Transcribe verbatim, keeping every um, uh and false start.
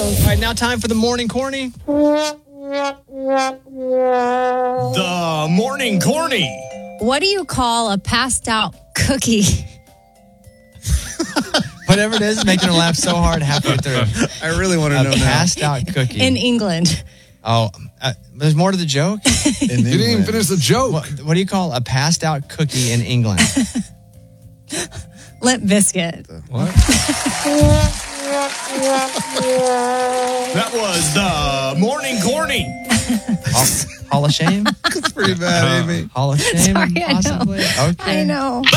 All right, now time for the morning corny. The morning corny. What do you call a passed out cookie? Whatever it is, making her laugh so hard halfway through. I really want to A know now. passed out cookie. In England. Oh, uh, there's more to the joke? You didn't even finish the joke. What, what do you call a passed out cookie in England? Limp Biscuit. What? That was the morning corny. Hall, Hall of Shame? That's pretty bad, Amy. Hall of Shame, Sorry, I know. possibly? Okay. I know.